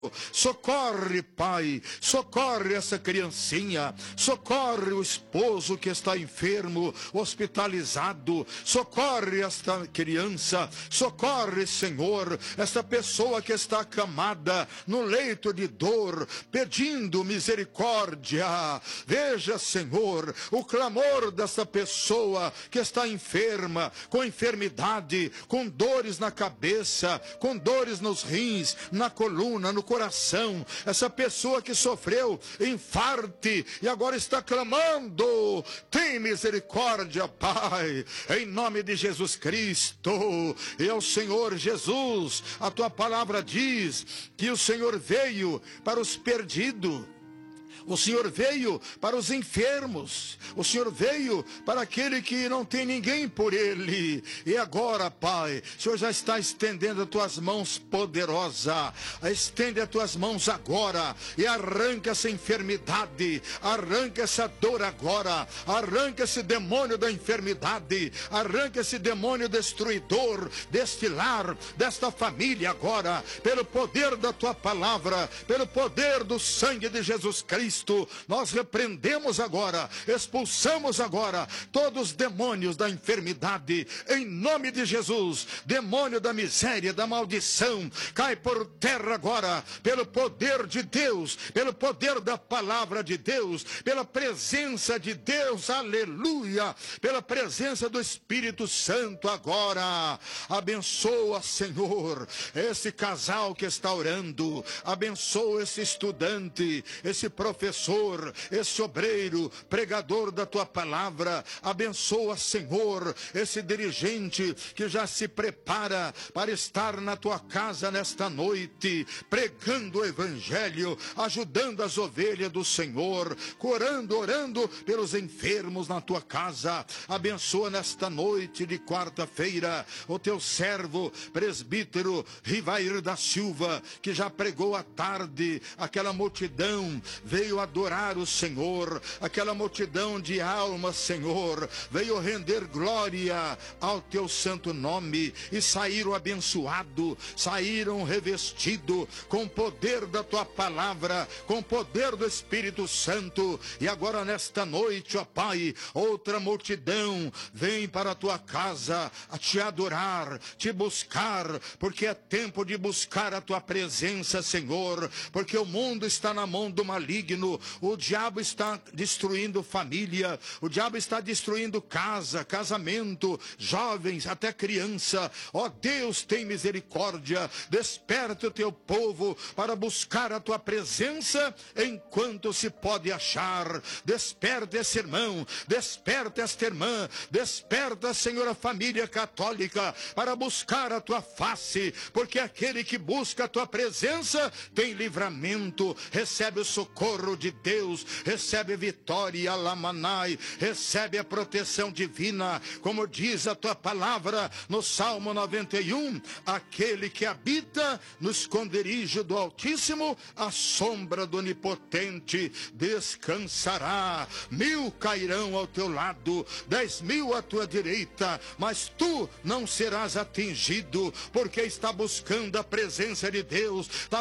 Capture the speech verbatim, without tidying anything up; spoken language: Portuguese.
Socorre, Pai, socorre essa criancinha, socorre o esposo que está enfermo, hospitalizado, socorre esta criança, socorre, Senhor, esta pessoa que está acamada no leito de dor, pedindo misericórdia. Veja, Senhor, o clamor desta pessoa que está enferma, com enfermidade, com dores na cabeça, com dores nos rins, na coluna, no coração, essa pessoa que sofreu infarte e agora está clamando, tem misericórdia, Pai, em nome de Jesus Cristo. E ao Senhor Jesus, a tua palavra diz que o Senhor veio para os perdidos. O Senhor veio para os enfermos, o Senhor veio para aquele que não tem ninguém por ele. E agora, Pai, o Senhor já está estendendo as tuas mãos poderosa, estende as tuas mãos agora e arranca essa enfermidade, arranca essa dor agora, arranca esse demônio da enfermidade, arranca esse demônio destruidor deste lar, desta família agora, pelo poder da tua palavra, pelo poder do sangue de Jesus Cristo. Nós repreendemos agora, expulsamos agora todos os demônios da enfermidade, em nome de Jesus. Demônio da miséria, da maldição, cai por terra agora, pelo poder de Deus, pelo poder da palavra de Deus, pela presença de Deus, aleluia, pela presença do Espírito Santo agora. Abençoa, Senhor, esse casal que está orando, abençoa esse estudante, esse professor, professor, esse obreiro, pregador da tua palavra. Abençoa, Senhor, esse dirigente que já se prepara para estar na tua casa nesta noite, pregando o evangelho, ajudando as ovelhas do Senhor, orando, orando pelos enfermos na tua casa. Abençoa nesta noite de quarta-feira o teu servo, presbítero Rivair da Silva, que já pregou à tarde, aquela multidão veio adorar o Senhor, aquela multidão de almas, Senhor, veio render glória ao teu santo nome e saíram abençoados, saíram revestidos com o poder da tua palavra, com o poder do Espírito Santo. E agora nesta noite, ó Pai, outra multidão vem para a tua casa a te adorar, te buscar, porque é tempo de buscar a tua presença, Senhor, porque o mundo está na mão do maligno. O diabo está destruindo família, o diabo está destruindo casa, casamento, jovens, até criança. Ó Deus, tem misericórdia, desperta o teu povo para buscar a tua presença enquanto se pode achar. Desperta esse irmão, desperta esta irmã, desperta, Senhor, a família católica para buscar a tua face, porque aquele que busca a tua presença tem livramento, recebe o socorro de Deus, recebe vitória, Lamanai, recebe a proteção divina, como diz a tua palavra no Salmo noventa e um, aquele que habita no esconderijo do Altíssimo, a sombra do Onipotente descansará. Mil cairão ao teu lado, dez mil à tua direita, mas tu não serás atingido, porque está buscando a presença de Deus, está